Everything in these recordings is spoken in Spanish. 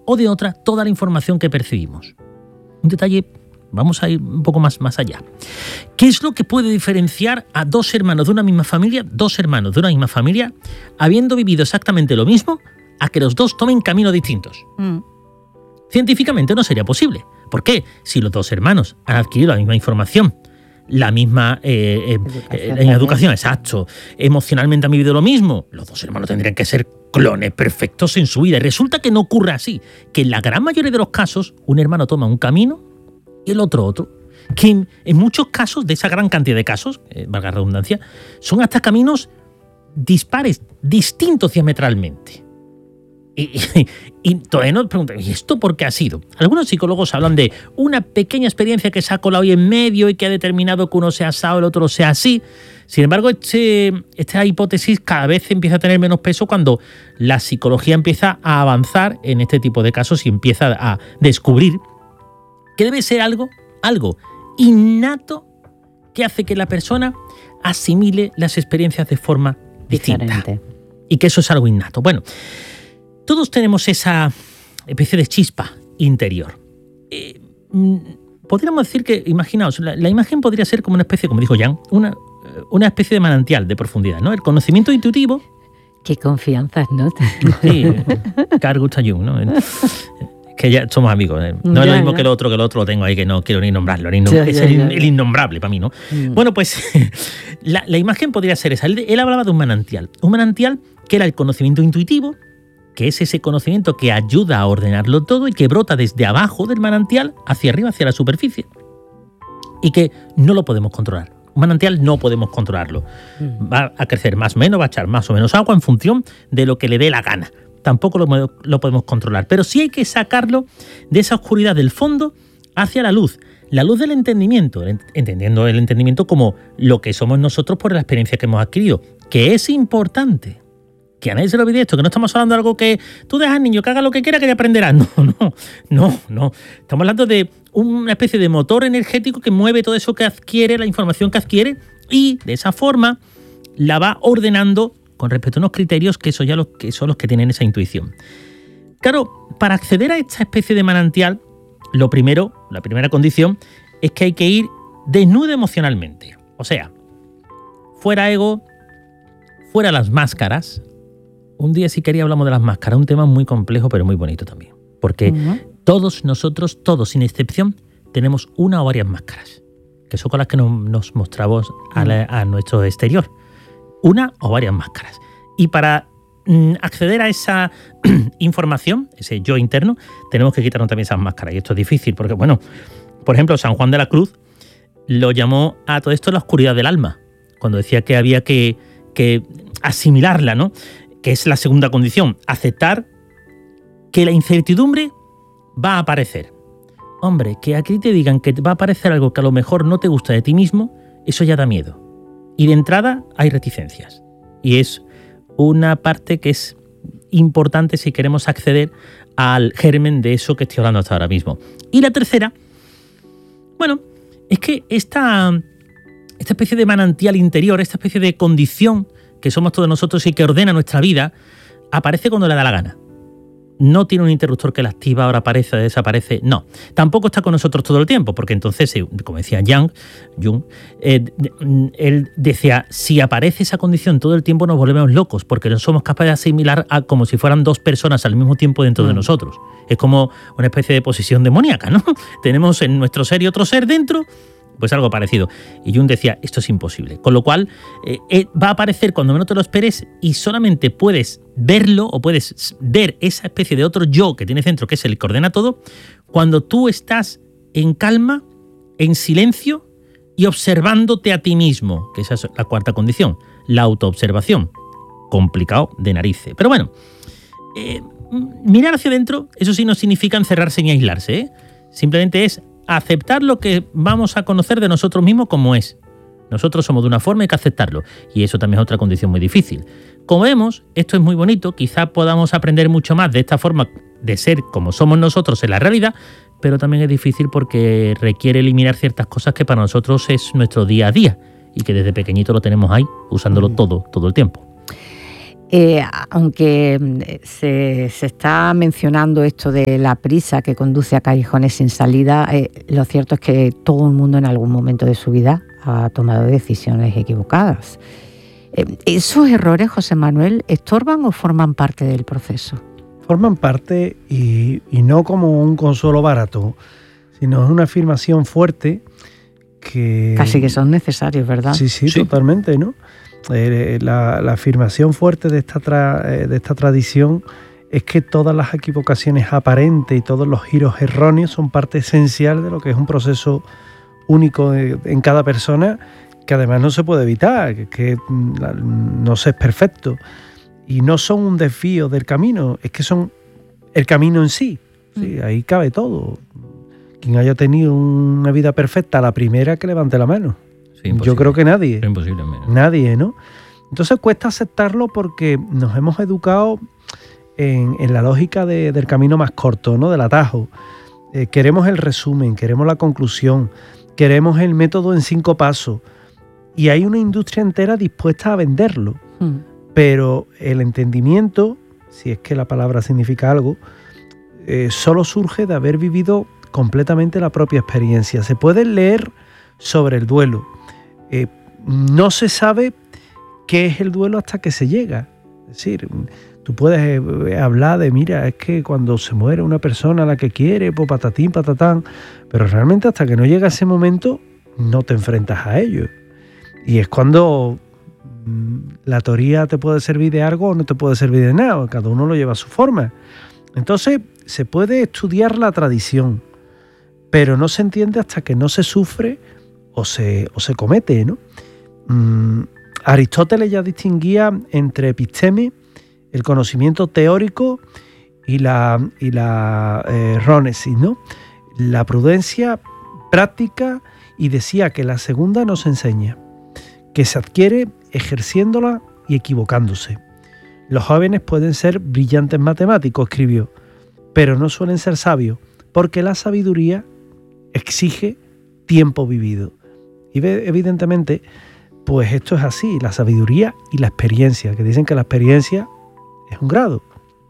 o de otra toda la información que percibimos. Un detalle, vamos a ir un poco más allá. ¿Qué es lo que puede diferenciar a dos hermanos de una misma familia, habiendo vivido exactamente lo mismo, a que los dos tomen caminos distintos? Científicamente no sería posible. ¿Por qué? Si los dos hermanos han adquirido la misma información, la misma educación, exacto, emocionalmente han vivido lo mismo, los dos hermanos tendrían que ser clones perfectos en su vida. Y resulta que no ocurre así, que en la gran mayoría de los casos un hermano toma un camino y el otro. Que en muchos casos, de esa gran cantidad de casos, valga la redundancia, son hasta caminos dispares, distintos diametralmente. Y todavía nos preguntan, ¿y esto por qué ha sido? Algunos psicólogos hablan de una pequeña experiencia que se ha colado ahí en medio y que ha determinado que uno sea así o el otro sea así. Sin embargo, esta hipótesis cada vez empieza a tener menos peso cuando la psicología empieza a avanzar en este tipo de casos y empieza a descubrir que debe ser algo innato que hace que la persona asimile las experiencias de forma distinta. Diferente. Y que eso es algo innato. Bueno, todos tenemos esa especie de chispa interior. Podríamos decir que, imaginaos, la imagen podría ser como una especie, como dijo Jan, una especie de manantial de profundidad, ¿no? El conocimiento intuitivo. Qué confianza, ¿no? Sí, Carl Gustav Jung, ¿no? Que ya somos amigos. No es lo mismo que el otro lo tengo ahí, que no quiero ni nombrarlo. Es el innombrable para mí, ¿no? Bueno, pues la imagen podría ser esa. Él hablaba de un manantial que era el conocimiento intuitivo, que es ese conocimiento que ayuda a ordenarlo todo y que brota desde abajo del manantial hacia arriba, hacia la superficie, y que no lo podemos controlar. Un manantial no podemos controlarlo. Va a crecer más o menos, va a echar más o menos agua en función de lo que le dé la gana. Tampoco lo podemos controlar, pero sí hay que sacarlo de esa oscuridad del fondo hacia la luz del entendimiento, entendiendo el entendimiento como lo que somos nosotros por la experiencia que hemos adquirido, que es importante. Que a nadie se le olvide esto, que no estamos hablando de algo que tú dejas al niño que haga lo que quiera que ya aprenderá. No. Estamos hablando de una especie de motor energético que mueve todo eso que adquiere, la información que adquiere, y de esa forma la va ordenando con respecto a unos criterios que son los que tienen esa intuición. Claro, para acceder a esta especie de manantial, la primera condición es que hay que ir desnudo emocionalmente. O sea, fuera ego, fuera las máscaras. Un día, si quería, hablamos de las máscaras, un tema muy complejo pero muy bonito también. Porque todos nosotros, todos sin excepción, tenemos una o varias máscaras, que son con las que nos mostramos a nuestro exterior. Una o varias máscaras. Y para acceder a esa información, ese yo interno, tenemos que quitarnos también esas máscaras. Y esto es difícil porque, bueno, por ejemplo, San Juan de la Cruz lo llamó a todo esto la oscuridad del alma, cuando decía que había que asimilarla, ¿no? Que es la segunda condición, aceptar que la incertidumbre va a aparecer. Hombre, que aquí te digan que va a aparecer algo que a lo mejor no te gusta de ti mismo, eso ya da miedo. Y de entrada hay reticencias. Y es una parte que es importante si queremos acceder al germen de eso que estoy hablando hasta ahora mismo. Y la tercera, bueno, es que esta especie de manantial interior, esta especie de condición que somos todos nosotros y que ordena nuestra vida, aparece cuando le da la gana. No tiene un interruptor que la activa, ahora aparece, desaparece. No. Tampoco está con nosotros todo el tiempo, porque entonces, como decía Jung, él decía, si aparece esa condición todo el tiempo nos volvemos locos, porque no somos capaces de asimilar como si fueran dos personas al mismo tiempo dentro de nosotros. Es como una especie de posesión demoníaca, ¿no? Tenemos en nuestro ser y otro ser dentro, pues algo parecido. Y Jung decía, esto es imposible. Con lo cual, va a aparecer cuando menos te lo esperes y solamente puedes verlo o puedes ver esa especie de otro yo que tienes dentro, que es el que ordena todo, cuando tú estás en calma, en silencio y observándote a ti mismo, que esa es la cuarta condición, la autoobservación. Complicado de narices. Pero bueno, mirar hacia adentro, eso sí no significa encerrarse ni aislarse, ¿eh? Simplemente es aceptar lo que vamos a conocer de nosotros mismos como es. Nosotros somos de una forma y hay que aceptarlo. Y eso también es otra condición muy difícil. Como vemos, esto es muy bonito. Quizá podamos aprender mucho más de esta forma de ser como somos nosotros en la realidad, pero también es difícil porque requiere eliminar ciertas cosas que para nosotros es nuestro día a día y que desde pequeñito lo tenemos ahí, usándolo todo el tiempo. Aunque se está mencionando esto de la prisa que conduce a callejones sin salida, lo cierto es que todo el mundo en algún momento de su vida ha tomado decisiones equivocadas. ¿Esos errores, José Manuel, estorban o forman parte del proceso? Forman parte y no como un consuelo barato, sino es una afirmación fuerte que... Casi que son necesarios, ¿verdad? Sí, totalmente, ¿no? La afirmación fuerte de esta tradición es que todas las equivocaciones aparentes y todos los giros erróneos son parte esencial de lo que es un proceso único en cada persona, que además no se puede evitar, que no se es perfecto. Y no son un desvío del camino, es que son el camino en sí. ¿Sí? Ahí cabe todo. Quien haya tenido una vida perfecta a la primera, que levante la mano. Sí, yo creo que nadie. Imposible. Nadie, ¿no? Entonces cuesta aceptarlo porque nos hemos educado en la lógica del camino más corto, ¿no? Del atajo. Queremos el resumen, queremos la conclusión, queremos el método en 5 pasos. Y hay una industria entera dispuesta a venderlo. Pero el entendimiento, si es que la palabra significa algo, solo surge de haber vivido completamente la propia experiencia. Se puede leer sobre el duelo. No se sabe qué es el duelo hasta que se llega. Es decir, tú puedes hablar de, mira, es que cuando se muere una persona a la que quiere, pues patatín, patatán, pero realmente hasta que no llega ese momento no te enfrentas a ello. Y es cuando la teoría te puede servir de algo o no te puede servir de nada, cada uno lo lleva a su forma. Entonces se puede estudiar la tradición, pero no se entiende hasta que no se sufre o se comete, ¿no? Aristóteles ya distinguía entre episteme, el conocimiento teórico, y la rónesis, ¿no? La prudencia práctica, y decía que la segunda no se enseña, que se adquiere ejerciéndola y equivocándose. Los jóvenes pueden ser brillantes matemáticos, escribió, pero no suelen ser sabios, porque la sabiduría exige tiempo vivido. Y evidentemente, pues esto es así, la sabiduría y la experiencia, que dicen que la experiencia es un grado.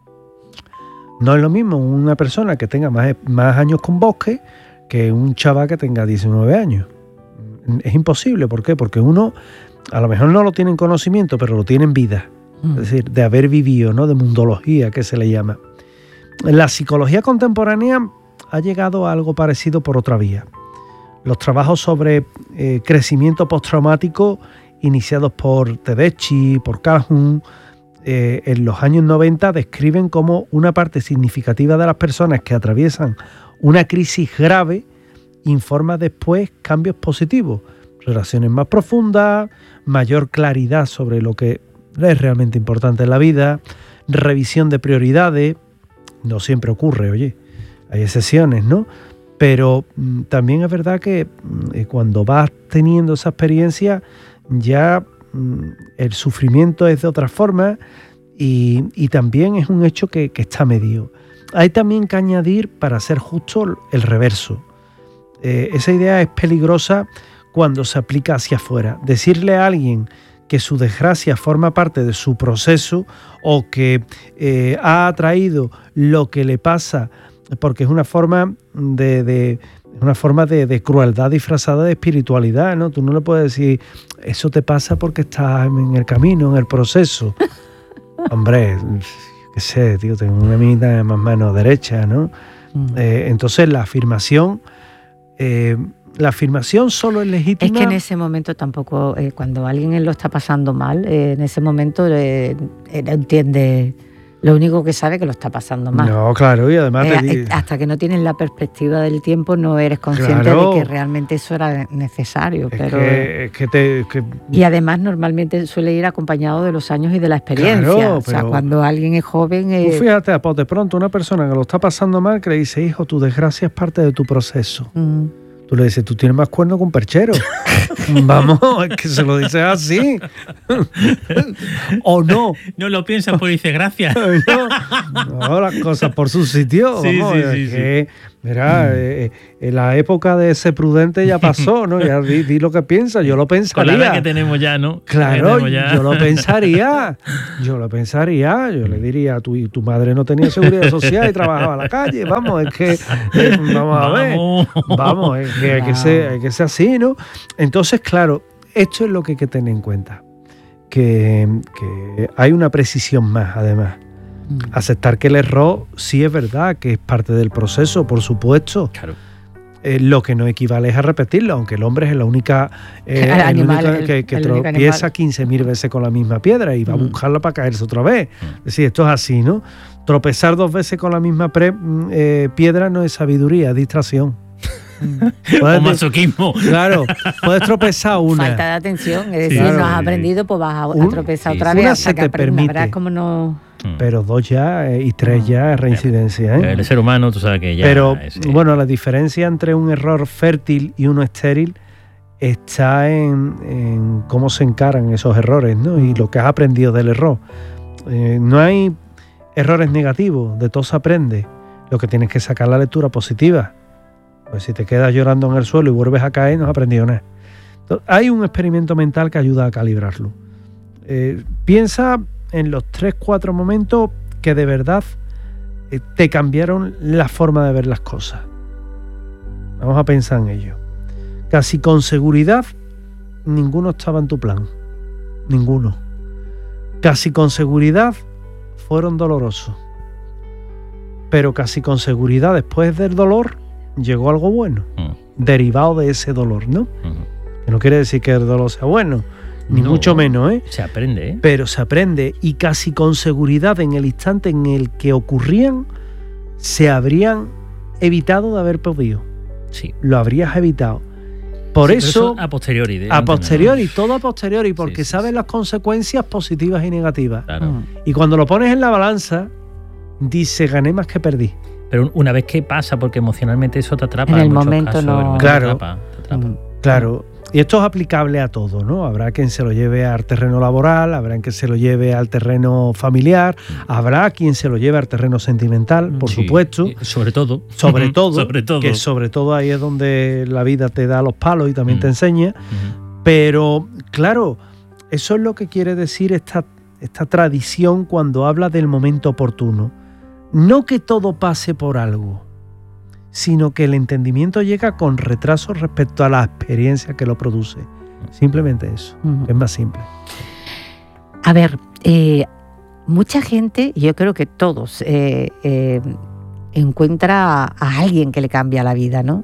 No es lo mismo una persona que tenga más años con bosque que un chaval que tenga 19 años. Es imposible, ¿por qué? Porque uno a lo mejor no lo tiene en conocimiento, pero lo tiene en vida. Es decir, de haber vivido, ¿no? De mundología, que se le llama. La psicología contemporánea ha llegado a algo parecido por otra vía. Los trabajos sobre crecimiento postraumático iniciados por Tedeschi, por Calhoun, en los años 90 describen cómo una parte significativa de las personas que atraviesan una crisis grave informa después cambios positivos, relaciones más profundas, mayor claridad sobre lo que es realmente importante en la vida, revisión de prioridades. No siempre ocurre, oye, hay excepciones, ¿no? Pero también es verdad que cuando vas teniendo esa experiencia ya el sufrimiento es de otra forma y también es un hecho que está medido. Hay también que añadir, para ser justo, el reverso. Esa idea es peligrosa cuando se aplica hacia afuera. Decirle a alguien que su desgracia forma parte de su proceso o que ha atraído lo que le pasa, porque es una forma de crueldad disfrazada de espiritualidad, ¿no? Tú no le puedes decir, eso te pasa porque estás en el camino, en el proceso. Hombre, qué sé, tío, tengo una mitad más mano derecha, ¿no? Entonces la afirmación solo es legítima. Es que en ese momento tampoco, cuando alguien lo está pasando mal, en ese momento entiende, lo único que sabe que lo está pasando mal. No, claro, y además hasta que no tienes la perspectiva del tiempo no eres consciente de que realmente eso era necesario. Y además normalmente suele ir acompañado de los años y de la experiencia. Claro, o sea, cuando alguien es joven... Tú fíjate, pues de pronto una persona que lo está pasando mal que le dice, hijo, tu desgracia es parte de tu proceso. Tú le dices, tú tienes más cuerno que un perchero. Vamos, es que se lo dices así. ¿O no? No lo piensas, pues dices gracias. No, las cosas por su sitio. Sí, vamos, sí. Mira, en la época de ser prudente ya pasó, ¿no? Ya di lo que piensas, yo lo pensaría. Con la edad que tenemos ya, ¿no? Claro, yo lo pensaría. Yo le diría, tu madre no tenía seguridad social y trabajaba a la calle. Vamos, es que, vamos a ver. Vamos, es que hay que ser así, ¿no? Entonces, claro, esto es lo que hay que tener en cuenta. Que hay una precisión más, además. Aceptar que el error sí es verdad, que es parte del proceso, por supuesto. Claro. Lo que no equivale es a repetirlo, aunque el hombre es la única que tropieza 15.000 veces con la misma piedra y va a buscarla para caerse otra vez. Es decir, esto es así, ¿no? Tropezar 2 veces con la misma piedra no es sabiduría, es distracción. O masoquismo. Claro, puedes tropezar una. Falta de atención, es decir, no has aprendido, pues vas a tropezar otra vez. Una hasta se que te permite. Verás cómo no... Pero 2 ya y 3 ya es reincidencia. El ser humano, tú sabes que ya... Pero bueno, la diferencia entre un error fértil y uno estéril está en cómo se encaran esos errores, ¿no? Y lo que has aprendido del error. No hay errores negativos, de todo se aprende. Lo que tienes que sacar la lectura positiva. Pues si te quedas llorando en el suelo y vuelves a caer, no has aprendido nada. Entonces, hay un experimento mental que ayuda a calibrarlo. Piensa en los 3-4 momentos que de verdad te cambiaron la forma de ver las cosas. Vamos a pensar en ello. Casi con seguridad, ninguno estaba en tu plan. Ninguno. Casi con seguridad, fueron dolorosos. Pero casi con seguridad, después del dolor, llegó algo bueno, derivado de ese dolor, ¿no? Que no quiere decir que el dolor sea bueno, ni mucho menos, ¿eh? Se aprende, ¿eh? Pero se aprende, y casi con seguridad en el instante en el que ocurrían, se habrían evitado de haber podido. Sí. Lo habrías evitado. Por eso a posteriori. A posteriori, todo a posteriori, porque sabes las consecuencias positivas y negativas. Claro. Y cuando lo pones en la balanza, dice, gané más que perdí. Pero una vez que pasa, porque emocionalmente eso te atrapa. En el momento no. Claro. Te atrapa. Claro. Y esto es aplicable a todo, ¿no? Habrá quien se lo lleve al terreno laboral, habrá quien se lo lleve al terreno familiar, habrá quien se lo lleve al terreno sentimental, por supuesto. Sobre todo. Que sobre todo ahí es donde la vida te da los palos y también te enseña. Pero, claro, eso es lo que quiere decir esta tradición cuando habla del momento oportuno. No que todo pase por algo, sino que el entendimiento llega con retraso respecto a la experiencia que lo produce. Simplemente eso, es más simple. A ver, mucha gente, yo creo que todos, encuentra a alguien que le cambia la vida, ¿no?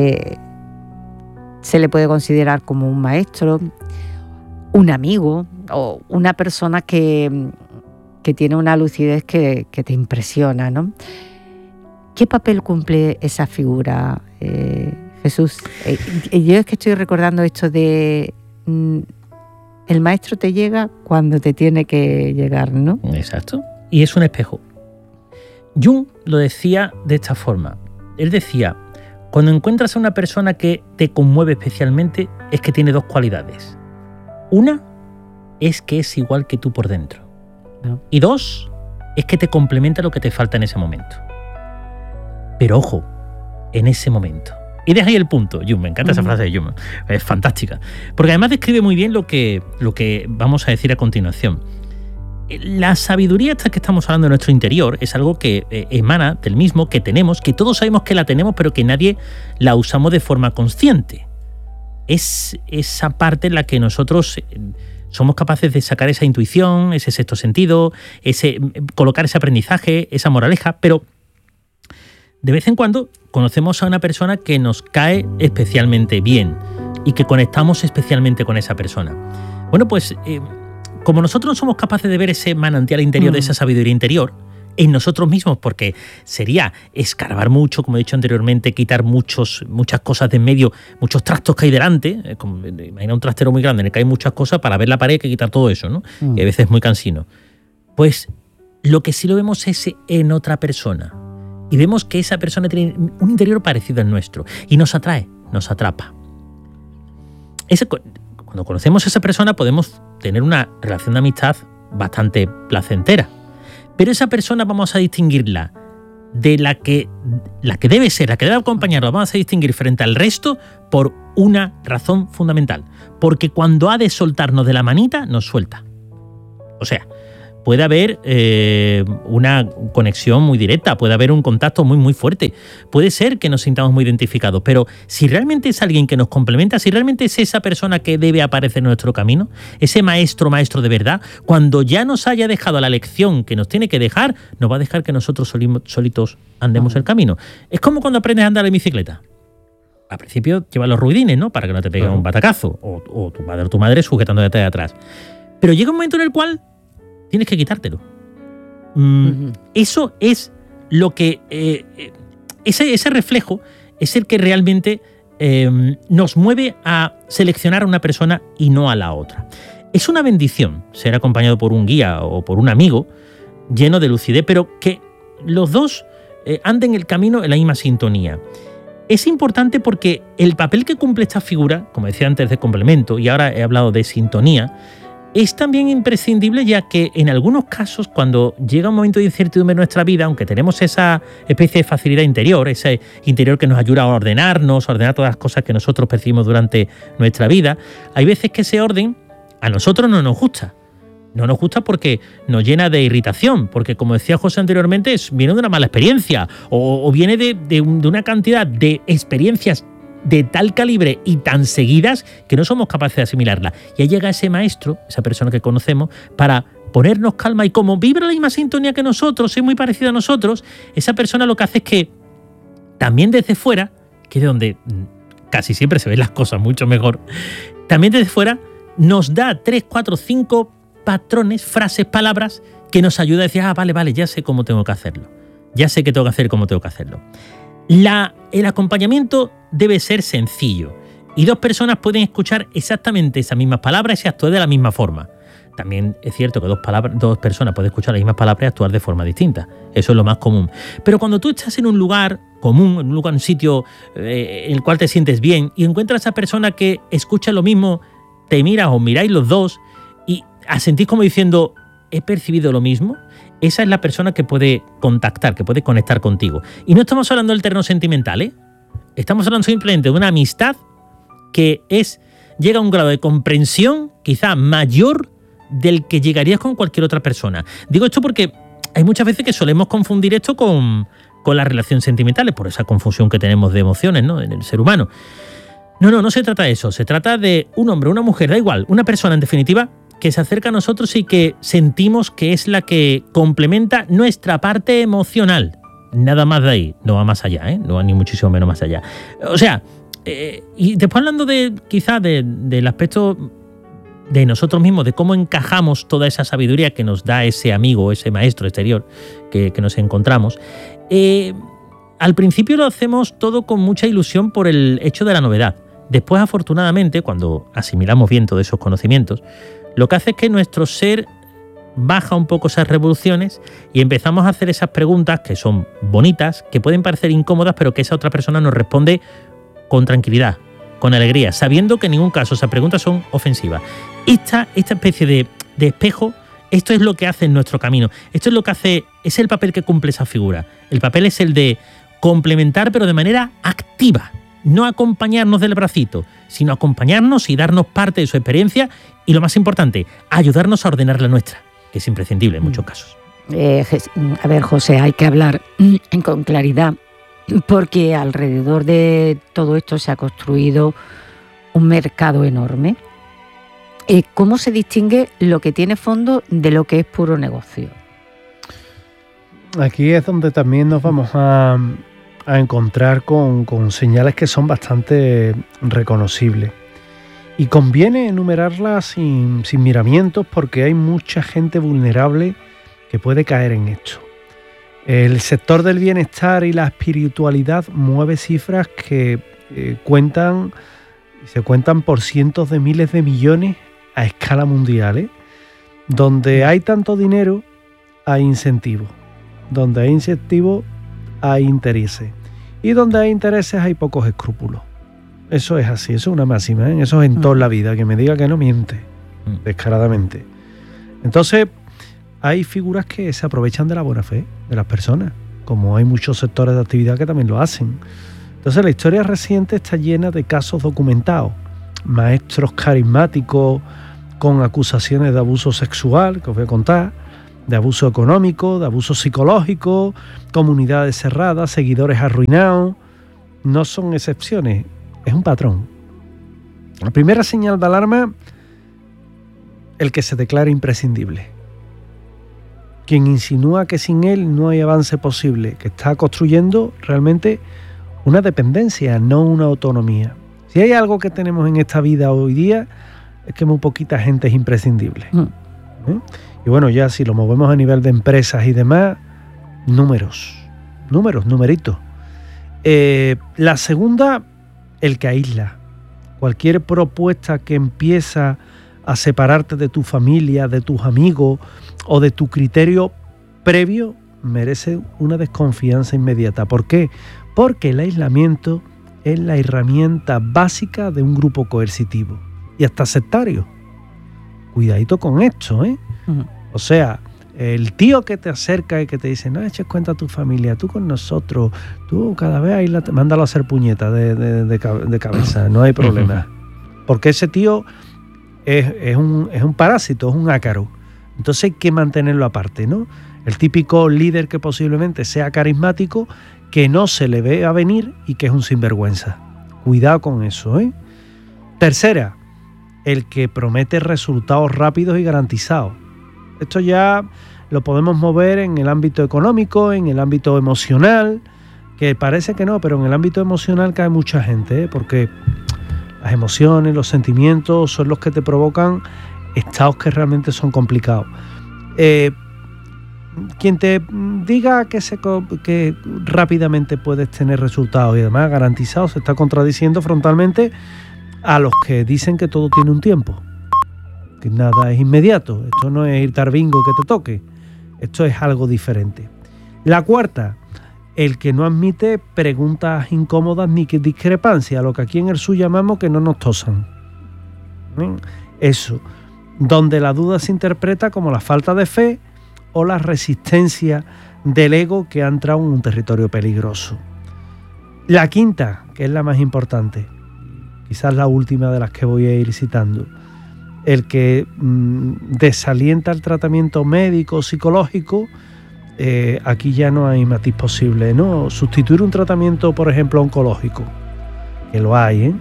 Se le puede considerar como un maestro, un amigo o una persona que tiene una lucidez que te impresiona, ¿no? ¿Qué papel cumple esa figura, Jesús? Yo es que estoy recordando esto de el maestro te llega cuando te tiene que llegar, ¿no? Exacto. Y es un espejo. Jung lo decía de esta forma. Él decía, cuando encuentras a una persona que te conmueve especialmente, es que tiene 2 cualidades. Una es que es igual que tú por dentro. ¿No? Y 2 es que te complementa lo que te falta en ese momento. Pero ojo, en ese momento. Y deja ahí el punto, Jung. Me encanta esa frase de Jung. Es fantástica. Porque además describe muy bien lo que vamos a decir a continuación. La sabiduría esta que estamos hablando de nuestro interior es algo que emana del mismo, que tenemos, que todos sabemos que la tenemos, pero que nadie la usamos de forma consciente. Es esa parte en la que nosotros somos capaces de sacar esa intuición, ese sexto sentido, colocar ese aprendizaje, esa moraleja, pero de vez en cuando conocemos a una persona que nos cae especialmente bien y que conectamos especialmente con esa persona. Bueno, pues como nosotros no somos capaces de ver ese manantial interior, de esa sabiduría interior, en nosotros mismos, porque sería escarbar mucho, como he dicho anteriormente, quitar muchas cosas de en medio, muchos trastos que hay delante. Imagina un trastero muy grande en el que hay muchas cosas, para ver la pared hay que quitar todo eso, ¿no? Y a veces es muy cansino. Pues lo que sí lo vemos es en otra persona. Y vemos que esa persona tiene un interior parecido al nuestro y nos atrae, nos atrapa. cuando conocemos a esa persona podemos tener una relación de amistad bastante placentera. Pero esa persona vamos a distinguirla de la que debe ser, la que debe acompañarla, vamos a distinguir frente al resto por una razón fundamental. Porque cuando ha de soltarnos de la manita, nos suelta. O sea, puede haber una conexión muy directa, puede haber un contacto muy, muy fuerte. Puede ser que nos sintamos muy identificados, pero si realmente es alguien que nos complementa, si realmente es esa persona que debe aparecer en nuestro camino, ese maestro de verdad, cuando ya nos haya dejado la lección que nos tiene que dejar, nos va a dejar que nosotros solitos andemos el camino. Es como cuando aprendes a andar en bicicleta. Al principio llevas los ruidines, ¿no? Para que no te pegue un batacazo, o tu padre o tu madre sujetándote de atrás. Pero llega un momento en el cual tienes que quitártelo. Eso es lo que... ese reflejo es el que realmente nos mueve a seleccionar a una persona y no a la otra. Es una bendición ser acompañado por un guía o por un amigo lleno de lucidez, pero que los dos anden el camino en la misma sintonía. Es importante porque el papel que cumple esta figura, como decía antes, de complemento, y ahora he hablado de sintonía, es también imprescindible, ya que en algunos casos, cuando llega un momento de incertidumbre en nuestra vida, aunque tenemos esa especie de facilidad interior, ese interior que nos ayuda a ordenarnos, a ordenar todas las cosas que nosotros percibimos durante nuestra vida, hay veces que ese orden a nosotros no nos gusta. No nos gusta porque nos llena de irritación, porque, como decía José anteriormente, viene de una mala experiencia o viene de una cantidad de experiencias de tal calibre y tan seguidas que no somos capaces de asimilarla. Y ahí llega ese maestro, esa persona que conocemos, para ponernos calma, y como vibra la misma sintonía que nosotros, es muy parecido a nosotros, esa persona lo que hace es que también desde fuera, que es donde casi siempre se ven las cosas mucho mejor, también desde fuera nos da 3, 4, 5 patrones, frases, palabras que nos ayuda a decir, vale, ya sé cómo tengo que hacerlo. Ya sé qué tengo que hacer y cómo tengo que hacerlo. El acompañamiento debe ser sencillo y dos personas pueden escuchar exactamente esas mismas palabras y actuar de la misma forma. También es cierto que dos personas pueden escuchar las mismas palabras y actuar de forma distinta. Eso es lo más común. Pero cuando tú estás en un lugar común, en un sitio en el cual te sientes bien y encuentras a esa persona que escucha lo mismo, te miras o miráis los dos y sentís como diciendo, he percibido lo mismo, esa es la persona que puede contactar, que puede conectar contigo. Y no estamos hablando del terreno sentimental, ¿eh? Estamos hablando simplemente de una amistad que llega a un grado de comprensión quizá mayor del que llegarías con cualquier otra persona. Digo esto porque hay muchas veces que solemos confundir esto con las relaciones sentimentales, por esa confusión que tenemos de emociones, ¿no?, en el ser humano. No se trata de eso. Se trata de un hombre, una mujer, da igual, una persona en definitiva, que se acerca a nosotros y que sentimos que es la que complementa nuestra parte emocional. Nada más de ahí, no va más allá, no va ni muchísimo menos más allá. O sea, y después hablando del aspecto de nosotros mismos, de cómo encajamos toda esa sabiduría que nos da ese amigo, ese maestro exterior que nos encontramos, al principio lo hacemos todo con mucha ilusión por el hecho de la novedad. Después, afortunadamente, cuando asimilamos bien todos esos conocimientos, lo que hace es que nuestro ser baja un poco esas revoluciones y empezamos a hacer esas preguntas que son bonitas, que pueden parecer incómodas, pero que esa otra persona nos responde con tranquilidad, con alegría, sabiendo que en ningún caso esas preguntas son ofensivas. Esta especie de espejo, esto es lo que hace en nuestro camino. Esto es lo que hace, es el papel que cumple esa figura. El papel es el de complementar, pero de manera activa. No acompañarnos del bracito, sino acompañarnos y darnos parte de su experiencia y, lo más importante, ayudarnos a ordenar la nuestra, que es imprescindible en muchos casos. A ver, José, hay que hablar con claridad, porque alrededor de todo esto se ha construido un mercado enorme. ¿Cómo se distingue lo que tiene fondo de lo que es puro negocio? Aquí es donde también nos vamos a encontrar con señales que son bastante reconocibles. Y conviene enumerarlas sin miramientos, porque hay mucha gente vulnerable que puede caer en esto. El sector del bienestar y la espiritualidad mueve cifras que se cuentan por cientos de miles de millones a escala mundial. Donde hay tanto dinero, hay incentivos. Donde hay incentivos, hay intereses. Y donde hay intereses, hay pocos escrúpulos. Eso es así, eso es una máxima, ¿eh? Eso es en toda la vida, que me diga que no miente, descaradamente. Entonces, hay figuras que se aprovechan de la buena fe de las personas, como hay muchos sectores de actividad que también lo hacen. Entonces, la historia reciente está llena de casos documentados, maestros carismáticos con acusaciones de abuso sexual, que os voy a contar, de abuso económico, de abuso psicológico, comunidades cerradas, seguidores arruinados. No son excepciones, es un patrón. La primera señal de alarma, el que se declara imprescindible. Quien insinúa que sin él no hay avance posible, que está construyendo realmente una dependencia, no una autonomía. Si hay algo que tenemos en esta vida hoy día, es que muy poquita gente es imprescindible. Y bueno, ya si lo movemos a nivel de empresas y demás, numeritos. La segunda, el que aísla. Cualquier propuesta que empieza a separarte de tu familia, de tus amigos o de tu criterio previo, merece una desconfianza inmediata. ¿Por qué? Porque el aislamiento es la herramienta básica de un grupo coercitivo y hasta sectario. Cuidadito con esto, ¿eh? O sea, el tío que te acerca y que te dice, no eches cuenta a tu familia, tú con nosotros, tú cada vez mándalo a hacer puñetas de cabeza, no hay problema. Porque ese tío es un parásito, es un ácaro. Entonces hay que mantenerlo aparte, ¿no? El típico líder que posiblemente sea carismático, que no se le ve a venir y que es un sinvergüenza. Cuidado con eso, ¿eh? Tercera, el que promete resultados rápidos y garantizados. Esto ya lo podemos mover en el ámbito económico, en el ámbito emocional, que parece que no, pero en el ámbito emocional cae mucha gente, ¿eh? Porque las emociones, los sentimientos son los que te provocan estados que realmente son complicados. Quien te diga que rápidamente puedes tener resultados y además garantizados se está contradiciendo frontalmente a los que dicen que todo tiene un tiempo, que nada es inmediato. Esto no es irte al bingo que te toque, esto es algo diferente. La cuarta, el que no admite preguntas incómodas ni que discrepancias, lo que aquí en el sur llamamos que no nos tosan. Eso, donde la duda se interpreta como la falta de fe o la resistencia del ego que ha entrado en un territorio peligroso. La quinta, que es la más importante, quizás la última de las que voy a ir citando, el que desalienta el tratamiento médico, psicológico, aquí ya no hay matiz posible, ¿no? Sustituir un tratamiento, por ejemplo, oncológico, que lo hay,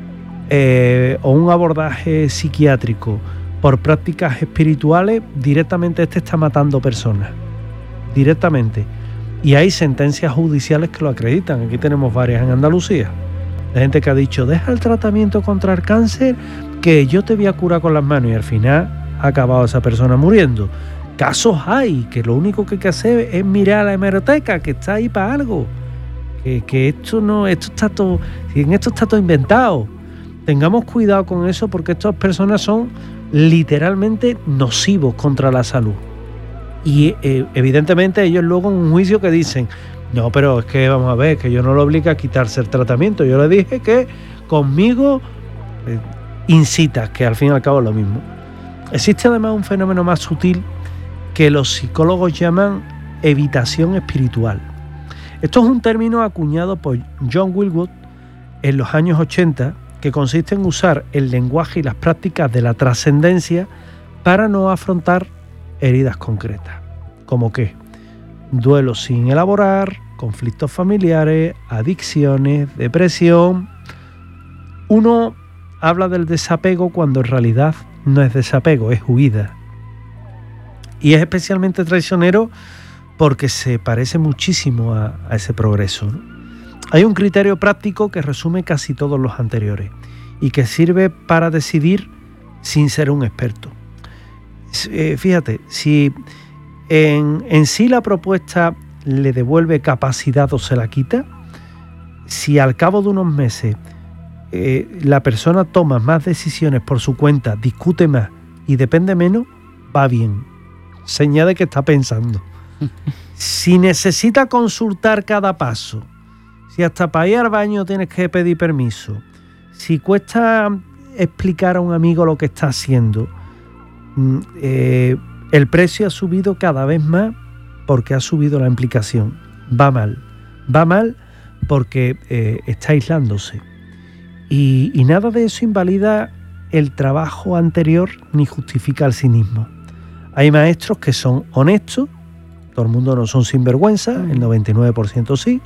o un abordaje psiquiátrico por prácticas espirituales, directamente está matando personas, directamente. Y hay sentencias judiciales que lo acreditan. Aquí tenemos varias en Andalucía, de gente que ha dicho, deja el tratamiento contra el cáncer, que yo te voy a curar con las manos, y al final ha acabado esa persona muriendo. Casos hay, que lo único que hay que hacer es mirar a la hemeroteca, que está ahí para algo, que esto está todo inventado. Tengamos cuidado con eso, porque estas personas son literalmente nocivos contra la salud. Y evidentemente ellos luego en un juicio que dicen, no, pero es que vamos a ver, que yo no lo obligo a quitarse el tratamiento, yo le dije que conmigo incitas, que al fin y al cabo es lo mismo. Existe además un fenómeno más sutil que los psicólogos llaman evitación espiritual. Esto es un término acuñado por John Wilwood en los años 80, que consiste en usar el lenguaje y las prácticas de la trascendencia para no afrontar heridas concretas. ¿Como qué? Duelos sin elaborar, conflictos familiares, adicciones, depresión. Uno habla del desapego cuando en realidad no es desapego, es huida. Y es especialmente traicionero porque se parece muchísimo a ese progreso, ¿no? Hay un criterio práctico que resume casi todos los anteriores y que sirve para decidir sin ser un experto. Fíjate, si en sí la propuesta le devuelve capacidad o se la quita, si al cabo de unos meses la persona toma más decisiones por su cuenta, discute más y depende menos, va bien. Señal de que está pensando. Si necesita consultar cada paso, si hasta para ir al baño tienes que pedir permiso, si cuesta explicar a un amigo lo que está haciendo, el precio ha subido cada vez más porque ha subido la implicación. Va mal porque está aislándose. Y nada de eso invalida el trabajo anterior ni justifica el cinismo. Hay maestros que son honestos, todo el mundo no son sinvergüenza, el 99% sí.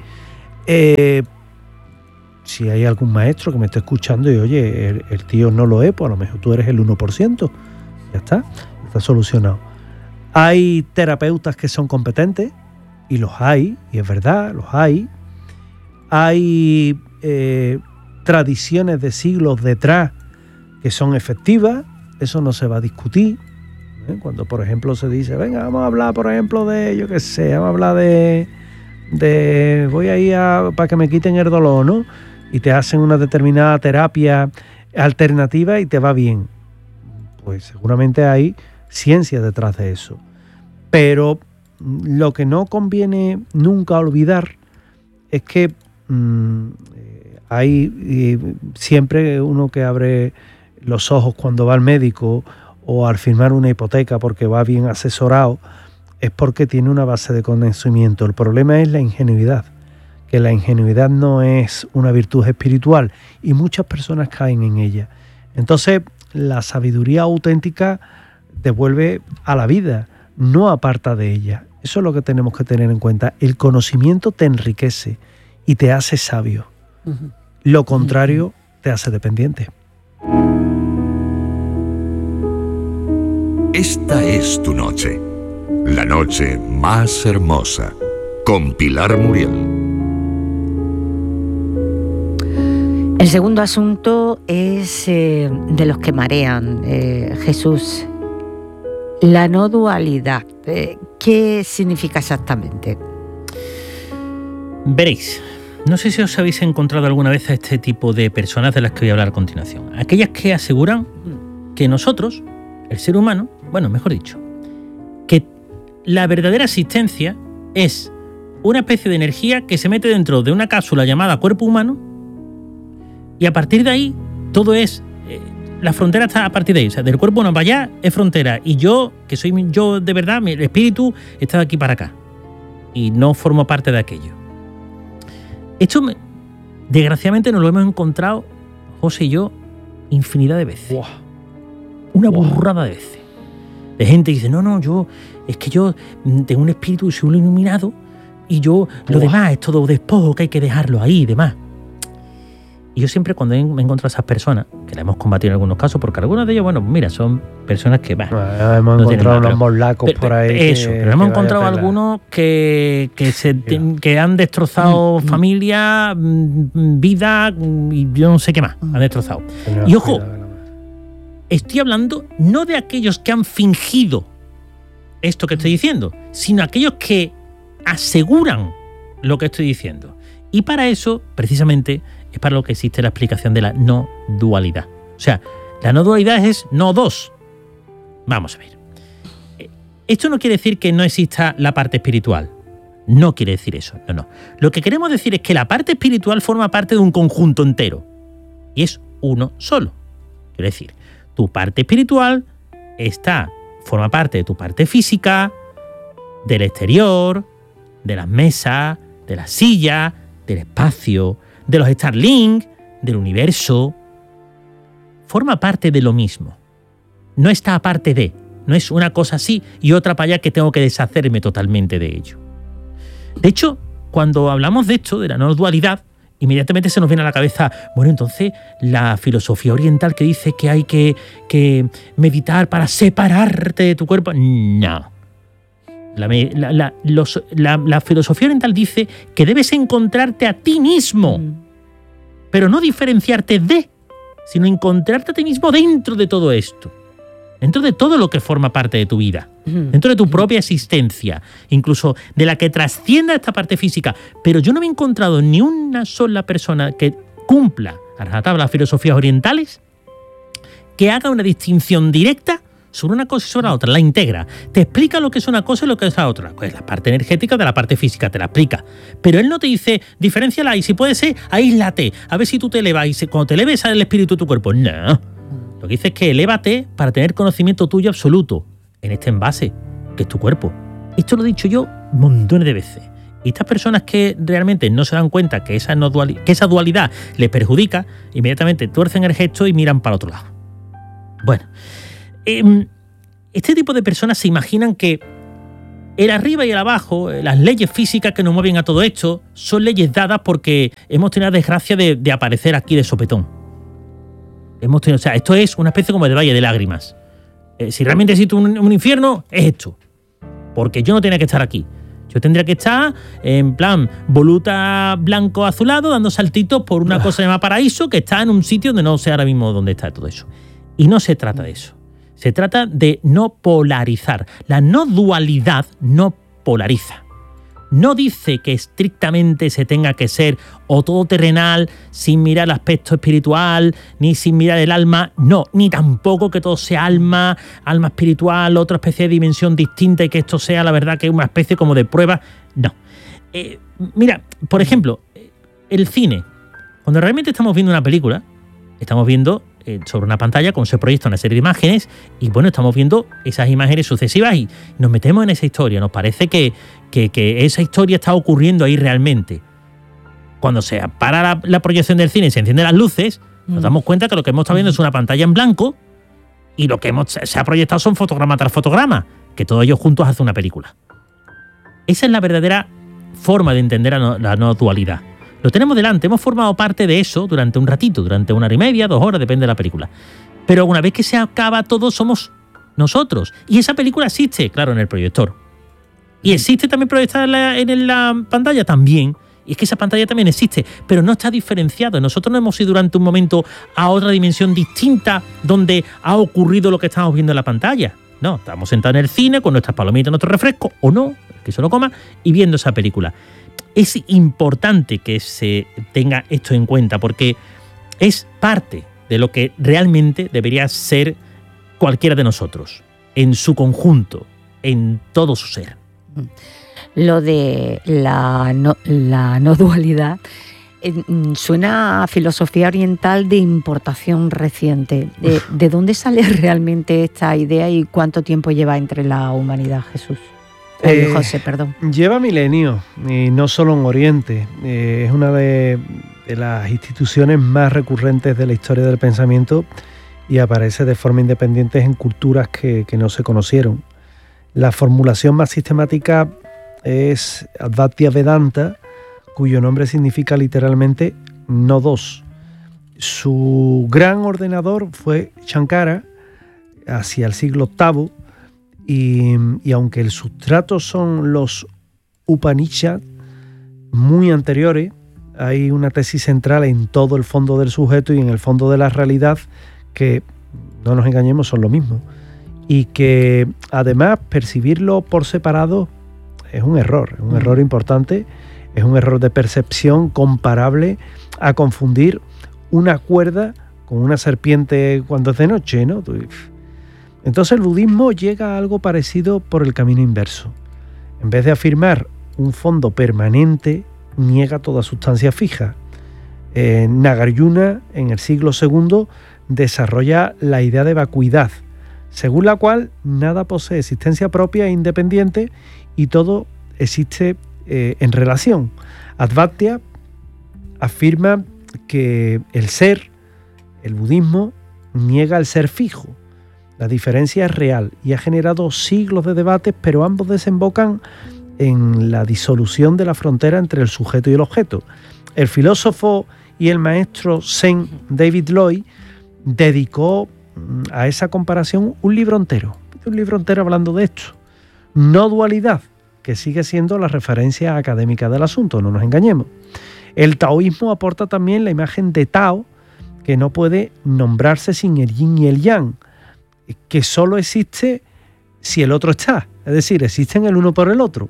Si hay algún maestro que me esté escuchando y oye, el tío no lo es, pues a lo mejor tú eres el 1%. Ya está solucionado. Hay terapeutas que son competentes, y los hay, y es verdad, los hay. Hay tradiciones de siglos detrás que son efectivas, eso no se va a discutir. Cuando, por ejemplo, se dice, venga, vamos a hablar, por ejemplo, de, yo qué sé, vamos a hablar de voy a ir para que me quiten el dolor, ¿no? Y te hacen una determinada terapia alternativa y te va bien. Pues seguramente hay ciencia detrás de eso. Pero lo que no conviene nunca olvidar es que hay siempre uno que abre los ojos cuando va al médico o al firmar una hipoteca porque va bien asesorado, es porque tiene una base de conocimiento. El problema es la ingenuidad, que la ingenuidad no es una virtud espiritual y muchas personas caen en ella. Entonces, la sabiduría auténtica devuelve a la vida, no aparta de ella. Eso es lo que tenemos que tener en cuenta. El conocimiento te enriquece y te hace sabio. Lo contrario te hace dependiente. Esta es tu noche, la noche más hermosa, con Pilar Muriel. El segundo asunto es de los que marean, Jesús. La no dualidad. ¿Qué significa exactamente? Veréis, no sé si os habéis encontrado alguna vez a este tipo de personas de las que voy a hablar a continuación. Aquellas que aseguran que nosotros, el ser humano, bueno, mejor dicho, que la verdadera existencia es una especie de energía que se mete dentro de una cápsula llamada cuerpo humano y a partir de ahí todo es... la frontera está a partir de ahí, o sea, del cuerpo no para allá es frontera y yo, que soy yo de verdad, el espíritu está de aquí para acá y no formo parte de aquello. Esto, desgraciadamente, nos lo hemos encontrado, José y yo, infinidad de veces. Wow. Una burrada de veces. De gente que dice, no, yo tengo un espíritu, soy un iluminado y yo, lo demás es todo despojo que hay que dejarlo ahí y demás. Y yo siempre cuando me encuentro a esas personas, que la hemos combatido en algunos casos, porque algunos de ellos, bueno, mira, son personas que hemos encontrado unos morlacos por ahí. Eso, pero hemos encontrado algunos que han destrozado familia, vida y yo no sé qué más, han destrozado. Y ojo, estoy hablando no de aquellos que han fingido esto que estoy diciendo, sino aquellos que aseguran lo que estoy diciendo. Y para eso, precisamente, es para lo que existe la explicación de la no dualidad. O sea, la no dualidad es no dos. Vamos a ver. Esto no quiere decir que no exista la parte espiritual. No quiere decir eso. No. Lo que queremos decir es que la parte espiritual forma parte de un conjunto entero. Y es uno solo. Quiere decir, tu parte espiritual forma parte de tu parte física, del exterior, de las mesas, de las sillas, del espacio, de los Starlink, del universo. Forma parte de lo mismo. No está aparte de. No es una cosa así y otra para allá que tengo que deshacerme totalmente de ello. De hecho, cuando hablamos de esto, de la no dualidad, inmediatamente se nos viene a la cabeza, bueno, entonces la filosofía oriental que dice que hay que meditar para separarte de tu cuerpo. No. La filosofía oriental dice que debes encontrarte a ti mismo, pero no diferenciarte de, sino encontrarte a ti mismo dentro de todo esto, dentro de todo lo que forma parte de tu vida, dentro de tu propia existencia, incluso de la que trascienda esta parte física. Pero yo no me he encontrado ni una sola persona que cumpla a rajatabla las filosofías orientales que haga una distinción directa sobre una cosa y sobre la otra, la integra. Te explica lo que es una cosa y lo que es la otra. Pues la parte energética de la parte física, te la explica. Pero él no te dice, diferénciala y si puede ser, aíslate. A ver si tú te elevas y cuando te eleves sale el espíritu de tu cuerpo. No. Lo que dice es que elévate para tener conocimiento tuyo absoluto en este envase, que es tu cuerpo. Esto lo he dicho yo montones de veces. Y estas personas que realmente no se dan cuenta que esa dualidad les perjudica, inmediatamente tuercen el gesto y miran para otro lado. Bueno, este tipo de personas se imaginan que el arriba y el abajo, las leyes físicas que nos mueven a todo esto, son leyes dadas porque hemos tenido la desgracia de aparecer aquí de sopetón. O sea, esto es una especie como de valle de lágrimas. Si realmente existe un infierno, es esto. Porque yo no tenía que estar aquí. Yo tendría que estar en plan voluta blanco azulado dando saltitos por una cosa llamada paraíso que está en un sitio donde no sé ahora mismo dónde está todo eso. Y no se trata de eso. Se trata de no polarizar. La no dualidad no polariza. No dice que estrictamente se tenga que ser o todo terrenal sin mirar el aspecto espiritual, ni sin mirar el alma. No, ni tampoco que todo sea alma espiritual, otra especie de dimensión distinta y que esto sea la verdad que es una especie como de prueba. No. Mira, por ejemplo, el cine. Cuando realmente estamos viendo una película, estamos viendo sobre una pantalla cómo se proyecta una serie de imágenes y bueno, estamos viendo esas imágenes sucesivas y nos metemos en esa historia. Nos parece que esa historia está ocurriendo ahí realmente. Cuando se para la proyección del cine y se encienden las luces, nos damos cuenta que lo que hemos estado viendo es una pantalla en blanco y lo que se ha proyectado son fotograma tras fotograma, que todos ellos juntos hacen una película. Esa es la verdadera forma de entender la no dualidad. Lo tenemos delante, hemos formado parte de eso durante un ratito, durante 1 hora y media, 2 horas, depende de la película. Pero una vez que se acaba todo, somos nosotros. Y esa película existe, claro, en el proyector. Y existe también proyectada en la pantalla también. Y es que esa pantalla también existe, pero no está diferenciado. Nosotros no hemos ido durante un momento a otra dimensión distinta donde ha ocurrido lo que estamos viendo en la pantalla. No, estamos sentados en el cine con nuestras palomitas, nuestro refresco, o no, que se lo coma, y viendo esa película. Es importante que se tenga esto en cuenta porque es parte de lo que realmente debería ser cualquiera de nosotros, en su conjunto, en todo su ser. Lo de la no dualidad suena a filosofía oriental de importación reciente. ¿De dónde sale realmente esta idea y cuánto tiempo lleva entre la humanidad, Jesús? José, perdón. Lleva milenios, y no solo en Oriente. Es una de las instituciones más recurrentes de la historia del pensamiento y aparece de forma independiente en culturas que no se conocieron. La formulación más sistemática es Advaita Vedanta, cuyo nombre significa literalmente no dos. Su gran ordenador fue Shankara, hacia el siglo VIII, y aunque el sustrato son los Upanishads muy anteriores, hay una tesis central en todo el fondo del sujeto y en el fondo de la realidad que, no nos engañemos, son lo mismo. Y que además percibirlo por separado es un error importante, es un error de percepción comparable a confundir una cuerda con una serpiente cuando es de noche, ¿no? Entonces el budismo llega a algo parecido por el camino inverso. En vez de afirmar un fondo permanente, niega toda sustancia fija. Nagarjuna, en el siglo II, desarrolla la idea de vacuidad, según la cual nada posee existencia propia e independiente y todo existe en relación. Advaita afirma que el ser, el budismo, niega el ser fijo. La diferencia es real y ha generado siglos de debates, pero ambos desembocan en la disolución de la frontera entre el sujeto y el objeto. El filósofo y el maestro Zen David Lloyd dedicó a esa comparación un libro entero hablando de esto. No dualidad, que sigue siendo la referencia académica del asunto, no nos engañemos. El taoísmo aporta también la imagen de Tao, que no puede nombrarse sin el yin y el yang, que solo existe si el otro está, es decir, existen el uno por el otro.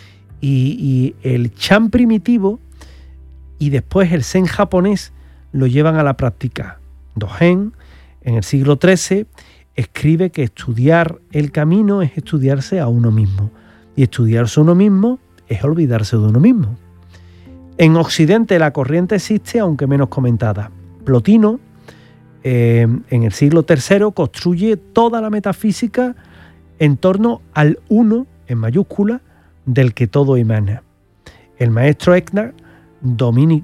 Y el Chan primitivo y después el Zen japonés lo llevan a la práctica. Dogen, en el siglo XIII, escribe que estudiar el camino es estudiarse a uno mismo. Y estudiarse a uno mismo es olvidarse de uno mismo. En Occidente la corriente existe, aunque menos comentada. Plotino, en el siglo III, construye toda la metafísica en torno al uno, en mayúscula, del que todo emana. El maestro Etna, dominico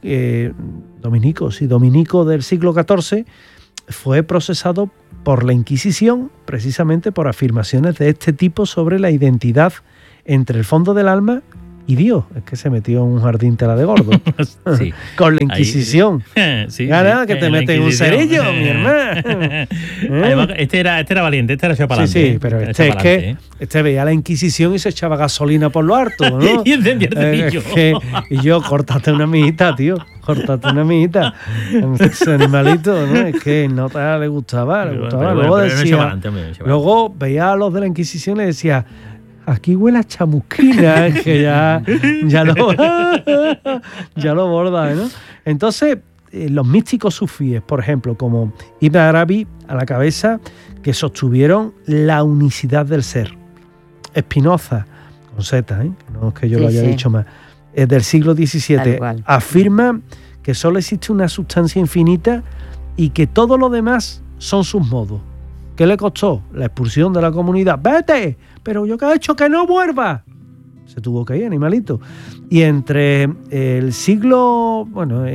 del siglo XIV, fue procesado por la Inquisición precisamente por afirmaciones de este tipo sobre la identidad entre el fondo del alma y Dios. Es que se metió en un jardín tela de gordo. Sí. Con la Inquisición. Sí, Gana, que te meten un cerillo, mi hermano. Además, este era valiente, este era echado para adelante. Sí, pero este veía la Inquisición y se echaba gasolina por lo harto, ¿no? Y encendía el cepillo. Y yo, córtate una mijita, tío. Córtate una mijita. Ese animalito, ¿no? Es que no le gustaba. Luego decía, luego veía a los de la Inquisición y le decía: aquí huele a chamusquina, que ya lo borda, ¿no? Entonces, los místicos sufíes, por ejemplo, como Ibn Arabi a la cabeza, que sostuvieron la unicidad del ser. Spinoza, con Z, no es que yo lo haya dicho más, del siglo XVII, afirma que solo existe una sustancia infinita y que todo lo demás son sus modos. ¿Qué le costó? La expulsión de la comunidad. ¡Vete! Pero yo, ¿qué he hecho? ¡Que no vuelva! Se tuvo que ir, animalito. Y entre en el siglo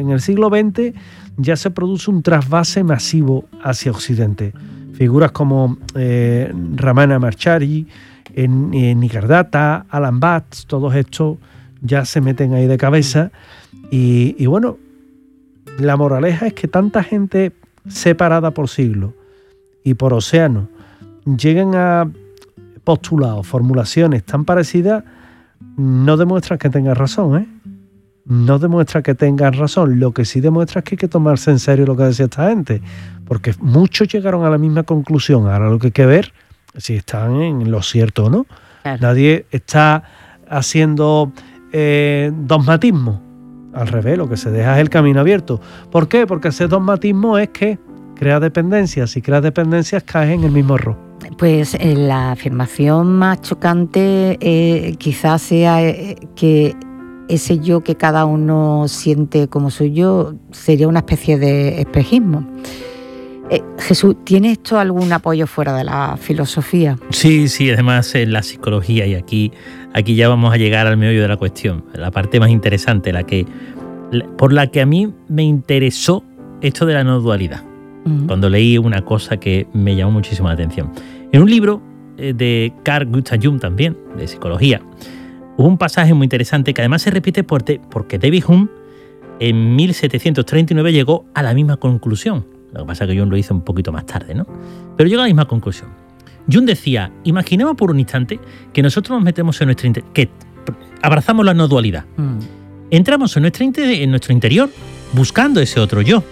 XX ya se produce un trasvase masivo hacia Occidente. Figuras como Ramana Maharshi, Nikardata, Alan Watts, todos estos ya se meten ahí de cabeza. Y bueno, la moraleja es que tanta gente separada por siglos y por océanos llegan a postulados, formulaciones tan parecidas, no demuestra que tengan razón, No demuestra que tengan razón. Lo que sí demuestra es que hay que tomarse en serio lo que decía esta gente, porque muchos llegaron a la misma conclusión. Ahora lo que hay que ver si están en lo cierto o no. Claro. Nadie está haciendo dogmatismo. Al revés, lo que se deja es el camino abierto. ¿Por qué? Porque ese dogmatismo es que crea dependencias. Si creas dependencias, caes en el mismo error. Pues la afirmación más chocante quizás sea que ese yo que cada uno siente como suyo sería una especie de espejismo. Jesús, ¿tiene esto algún apoyo fuera de la filosofía? Sí, además en la psicología, y aquí ya vamos a llegar al meollo de la cuestión, la parte más interesante, por la que a mí me interesó esto de la no dualidad. Cuando leí una cosa que me llamó muchísimo la atención. En un libro de Carl Gustav Jung también, de psicología, hubo un pasaje muy interesante que además se repite porque David Hume en 1739 llegó a la misma conclusión. Lo que pasa es que Jung lo hizo un poquito más tarde, ¿no? Pero llegó a la misma conclusión. Jung decía, imaginemos por un instante que nosotros nos metemos en que abrazamos la no dualidad. Entramos en nuestro interior buscando ese otro yo.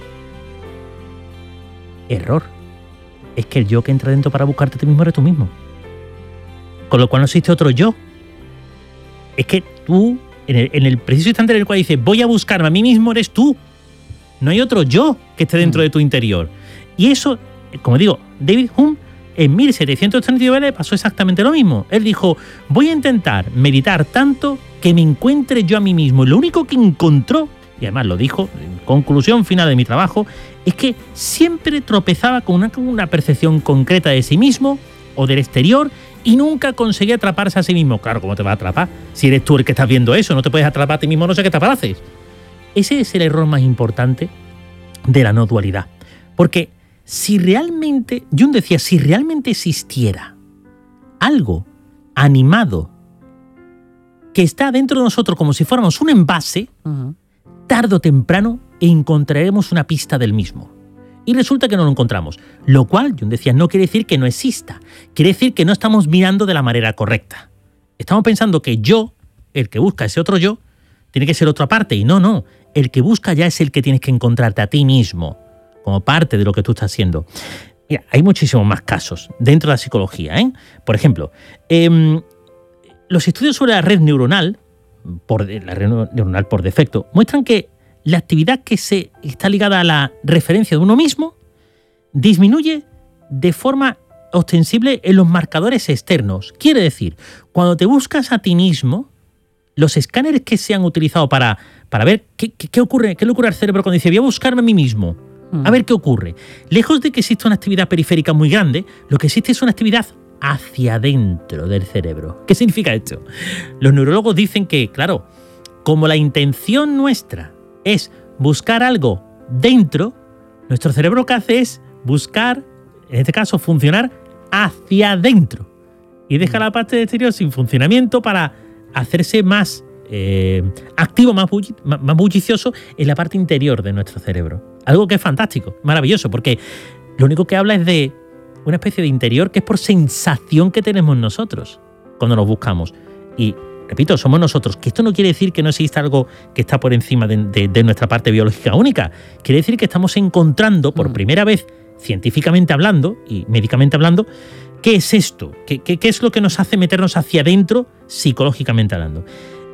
Error. Es que el yo que entra dentro para buscarte a ti mismo eres tú mismo. Con lo cual no existe otro yo. Es que tú, en el preciso instante en el cual dices voy a buscarme a mí mismo, eres tú. No hay otro yo que esté dentro de tu interior. Y eso, como digo, David Hume en 1739 le pasó exactamente lo mismo. Él dijo, voy a intentar meditar tanto que me encuentre yo a mí mismo. Y lo único que encontró, y además lo dijo, en conclusión final de mi trabajo, es que siempre tropezaba con una percepción concreta de sí mismo o del exterior y nunca conseguía atraparse a sí mismo. Claro, ¿cómo te vas a atrapar? Si eres tú el que estás viendo eso, no te puedes atrapar a ti mismo, no sé qué te haces. Ese es el error más importante de la no dualidad. Porque si realmente, Jung decía, si realmente existiera algo animado que está dentro de nosotros como si fuéramos un envase, tarde o temprano encontraremos una pista del mismo. Y resulta que no lo encontramos. Lo cual, Jung decía, no quiere decir que no exista. Quiere decir que no estamos mirando de la manera correcta. Estamos pensando que yo, el que busca ese otro yo, tiene que ser otra parte. Y no. El que busca ya es el que tienes que encontrarte a ti mismo, como parte de lo que tú estás haciendo. Mira, hay muchísimos más casos dentro de la psicología, Por ejemplo, los estudios sobre la red neuronal por defecto, muestran que la actividad que está ligada a la referencia de uno mismo disminuye de forma ostensible en los marcadores externos. Quiere decir, cuando te buscas a ti mismo, los escáneres que se han utilizado para ver qué ocurre, qué le ocurre al cerebro cuando dice voy a buscarme a mí mismo, a ver qué ocurre. Lejos de que exista una actividad periférica muy grande, lo que existe es una actividad hacia adentro del cerebro. ¿Qué significa esto? Los neurólogos dicen que, claro, como la intención nuestra es buscar algo dentro, nuestro cerebro lo que hace es buscar, en este caso, funcionar hacia adentro y deja la parte exterior sin funcionamiento para hacerse más activo, más bullicioso en la parte interior de nuestro cerebro. Algo que es fantástico, maravilloso, porque lo único que habla es de una especie de interior que es por sensación que tenemos nosotros cuando nos buscamos. Y, repito, somos nosotros, que esto no quiere decir que no exista algo que está por encima de nuestra parte biológica única. Quiere decir que estamos encontrando por primera vez, científicamente hablando y médicamente hablando, ¿qué es esto? ¿Qué es lo que nos hace meternos hacia adentro psicológicamente hablando?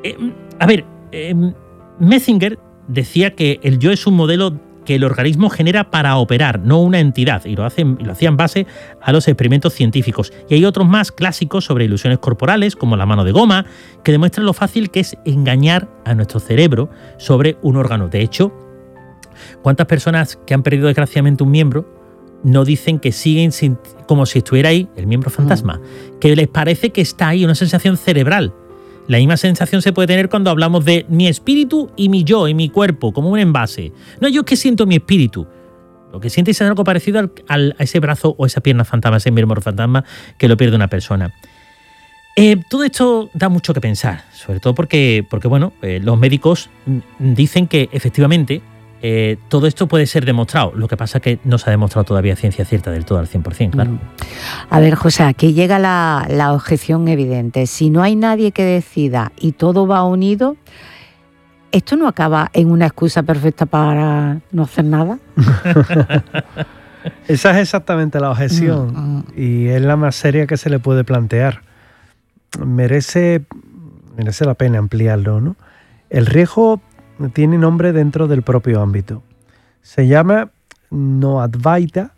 Metzinger decía que el yo es un modelo que el organismo genera para operar, no una entidad, y lo hacía en base a los experimentos científicos. Y hay otros más clásicos sobre ilusiones corporales, como la mano de goma, que demuestran lo fácil que es engañar a nuestro cerebro sobre un órgano. De hecho, ¿cuántas personas que han perdido desgraciadamente un miembro no dicen que siguen como si estuviera ahí el miembro fantasma? Que les parece que está ahí, una sensación cerebral. La misma sensación se puede tener cuando hablamos de mi espíritu y mi yo, y mi cuerpo, como un envase. No, yo es que siento mi espíritu. Lo que sientes es algo parecido a ese brazo o esa pierna fantasma, ese miembro fantasma que lo pierde una persona. Todo esto da mucho que pensar, sobre todo porque los médicos dicen que efectivamente todo esto puede ser demostrado. Lo que pasa es que no se ha demostrado todavía ciencia cierta del todo al 100%, claro. A ver, José, aquí llega la objeción evidente. Si no hay nadie que decida y todo va unido, ¿esto no acaba en una excusa perfecta para no hacer nada? Esa es exactamente la objeción y es la más seria que se le puede plantear. Merece la pena ampliarlo, ¿no? El riesgo tiene nombre dentro del propio ámbito. Se llama no-advaita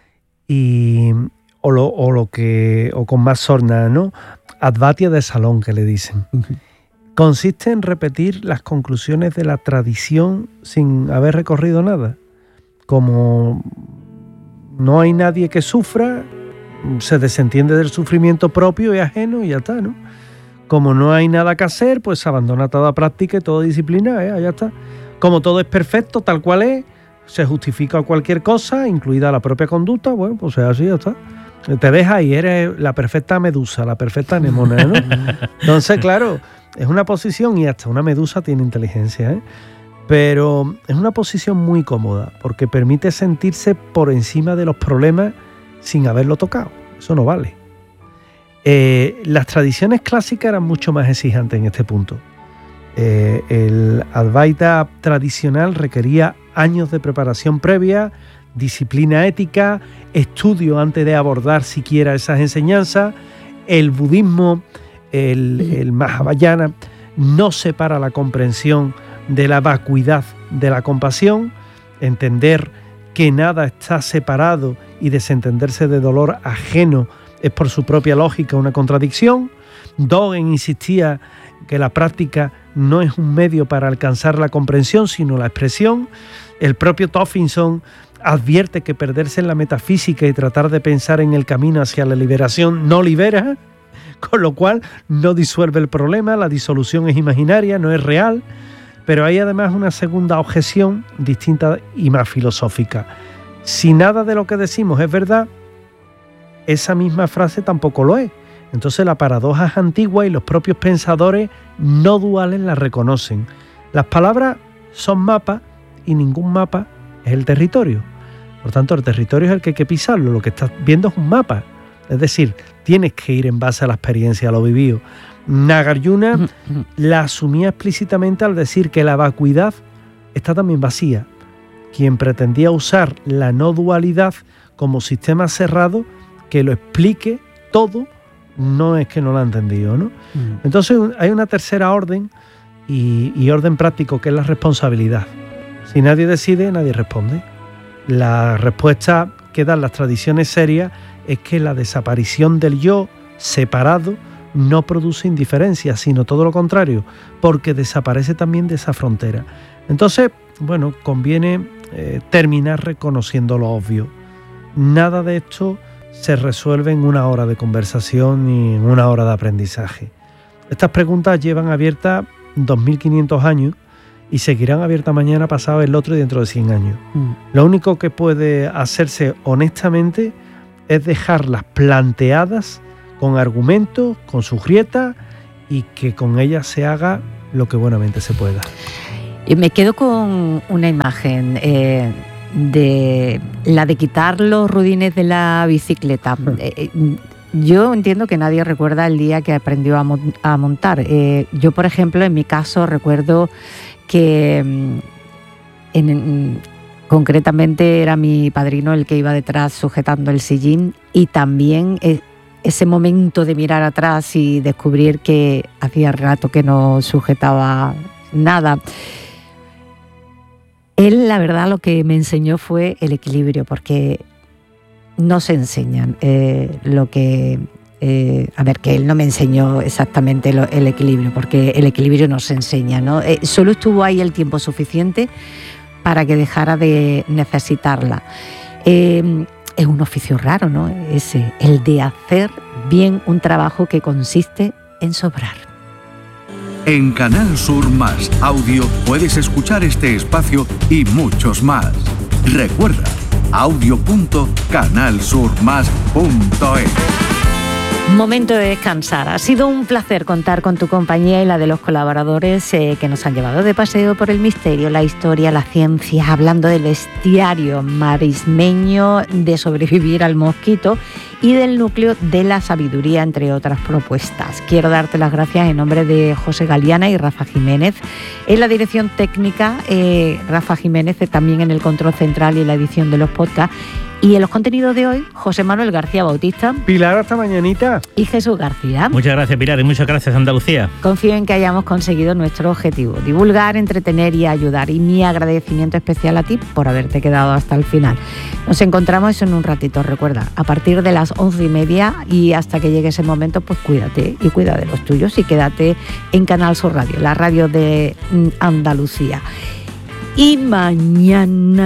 o con más sorna, ¿no? Advaita de salón, que le dicen. Consiste en repetir las conclusiones de la tradición sin haber recorrido nada. Como no hay nadie que sufra, se desentiende del sufrimiento propio y ajeno y ya está, ¿no? Como no hay nada que hacer, pues se abandona toda práctica y toda disciplina, ya está. Como todo es perfecto, tal cual es, se justifica cualquier cosa, incluida la propia conducta, bueno, pues así, ya está. Te dejas y eres la perfecta medusa, la perfecta anemona, ¿no? Entonces, claro, es una posición, y hasta una medusa tiene inteligencia, pero es una posición muy cómoda, porque permite sentirse por encima de los problemas sin haberlo tocado. Eso no vale. Las tradiciones clásicas eran mucho más exigentes en este punto. El Advaita tradicional requería años de preparación previa, disciplina ética, estudio antes de abordar siquiera esas enseñanzas. El budismo, el Mahayana, no separa la comprensión de la vacuidad de la compasión, entender que nada está separado y desentenderse de dolor ajeno es por su propia lógica una contradicción. Dogen insistía que la práctica no es un medio para alcanzar la comprensión, sino la expresión. El propio Toffinson advierte que perderse en la metafísica y tratar de pensar en el camino hacia la liberación no libera, con lo cual no disuelve el problema, la disolución es imaginaria, no es real. Pero hay además una segunda objeción distinta y más filosófica. Si nada de lo que decimos es verdad, esa misma frase tampoco lo es. Entonces la paradoja es antigua y los propios pensadores no duales la reconocen. Las palabras son mapas y ningún mapa es el territorio. Por tanto, el territorio es el que hay que pisarlo. Lo que estás viendo es un mapa. Es decir, tienes que ir en base a la experiencia, a lo vivido. Nagarjuna la asumía explícitamente al decir que la vacuidad está también vacía. Quien pretendía usar la no dualidad como sistema cerrado que lo explique todo, no es que no lo ha entendido, ¿no? Entonces hay una tercera orden y orden práctico, que es la responsabilidad. Si nadie decide, nadie responde. La respuesta que dan las tradiciones serias es que la desaparición del yo separado no produce indiferencia, sino todo lo contrario, porque desaparece también de esa frontera. Entonces, bueno, conviene terminar reconociendo lo obvio. Nada de esto se resuelve en una hora de conversación ni en una hora de aprendizaje. Estas preguntas llevan abiertas 2500 años y seguirán abiertas mañana, pasado, el otro y dentro de 100 años. Lo único que puede hacerse honestamente es dejarlas planteadas con argumentos, con sus grietas, y que con ellas se haga lo que buenamente se pueda. Y me quedo con una imagen de la de quitar los rudines de la bicicleta. Yo entiendo que nadie recuerda el día que aprendió a montar. Yo, por ejemplo, en mi caso recuerdo que concretamente era mi padrino el que iba detrás sujetando el sillín, y también ese momento de mirar atrás y descubrir que hacía rato que no sujetaba nada. Él, la verdad, lo que me enseñó fue el equilibrio, porque no se enseñan lo que... que él no me enseñó exactamente el equilibrio, porque el equilibrio no se enseña, ¿no? Solo estuvo ahí el tiempo suficiente para que dejara de necesitarla. Es un oficio raro, ¿no? Ese, el de hacer bien un trabajo que consiste en sobrar. En Canal Sur Más Audio puedes escuchar este espacio y muchos más. Recuerda, audio.canalsurmas.es. Momento de descansar. Ha sido un placer contar con tu compañía y la de los colaboradores que nos han llevado de paseo por el misterio, la historia, la ciencia, hablando del bestiario marismeño, de sobrevivir al mosquito y del núcleo de la sabiduría, entre otras propuestas. Quiero darte las gracias en nombre de José Galiana y Rafa Jiménez en la dirección técnica, Rafa Jiménez también en el control central y la edición de los podcasts. Y en los contenidos de hoy, José Manuel García Bautista. Pilar, hasta mañanita. Y Jesús García. Muchas gracias, Pilar, y muchas gracias, Andalucía. Confío en que hayamos conseguido nuestro objetivo: divulgar, entretener y ayudar. Y mi agradecimiento especial a ti por haberte quedado hasta el final. Nos encontramos en un ratito, recuerda, a partir de las 11:30, y hasta que llegue ese momento, pues cuídate y cuida de los tuyos, y quédate en Canal Sur Radio, la radio de Andalucía. Y mañana